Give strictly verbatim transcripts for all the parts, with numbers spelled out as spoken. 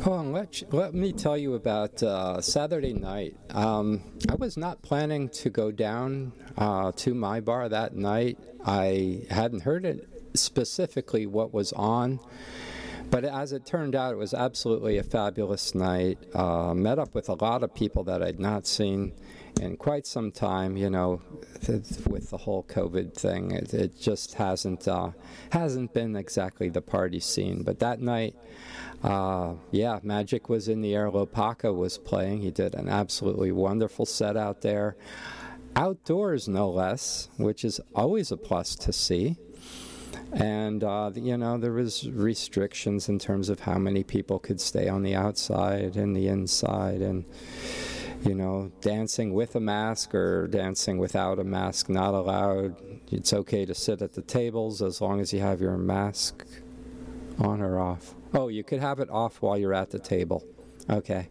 Oh, and let, let me tell you about uh, Saturday night. Um, I was not planning to go down uh, to my bar that night. I hadn't heard it specifically what was on, but as it turned out, it was absolutely a fabulous night. Uh, met up with a lot of people that I'd not seen in quite some time, you know, with the whole COVID thing. It, it just hasn't uh, hasn't been exactly the party scene. But that night, uh, yeah, Magic was in the air. Lopaka was playing. He did an absolutely wonderful set out there. Outdoors, no less, which is always a plus to see. And, uh, you know, there was restrictions in terms of how many people could stay on the outside and the inside, and you know, dancing with a mask or dancing without a mask, not allowed. It's okay to sit at the tables as long as you have your mask on or off. Oh, you could have it off while you're at the table. Okay.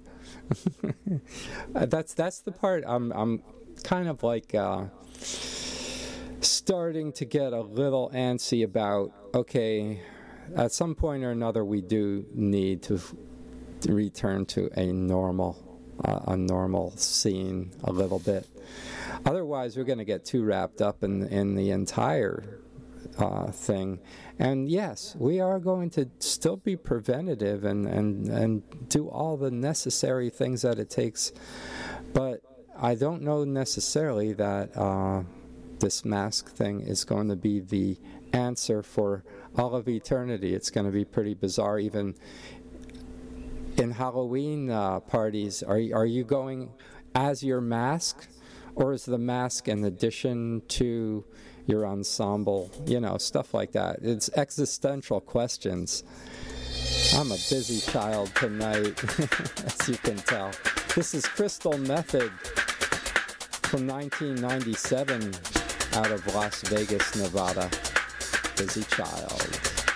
that's that's the part I'm I'm kind of like uh, starting to get a little antsy about. Okay, at some point or another, we do need to f- return to a normal. Uh, a normal scene a little bit. Otherwise, we're going to get too wrapped up in, in the entire uh, thing. And yes, we are going to still be preventative and, and, and do all the necessary things that it takes. But I don't know necessarily that uh, this mask thing is going to be the answer for all of eternity. It's going to be pretty bizarre. Even in Halloween uh, parties, are are you going as your mask, or is the mask an addition to your ensemble? You know, stuff like that. It's existential questions. I'm a busy child tonight, as you can tell. This is Crystal Method from nineteen ninety-seven out of Las Vegas, Nevada. Busy child.